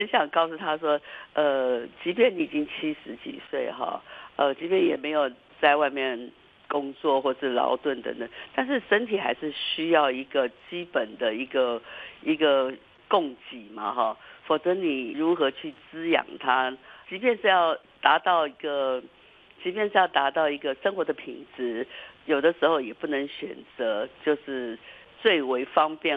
只想告诉他说，即便你已经70几岁哈，即便也没有在外面工作或是劳顿等等，但是身体还是需要一个基本的一个供给嘛哈，否则你如何去滋养它？即便是要达到一个，即便是要达到一个生活的品质，有的时候也不能选择就是最为方便。